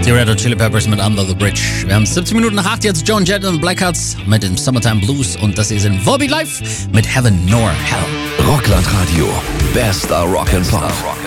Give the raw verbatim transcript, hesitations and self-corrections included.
Die Red Hot Chili Peppers mit Under the Bridge. Wir haben siebzehn Minuten nach acht, jetzt Joan Jett und Blackhearts mit dem Summertime Blues und das hier sind Volbeat Live mit Heaven Nor Hell. Rockland Radio, bester Rock and Pop.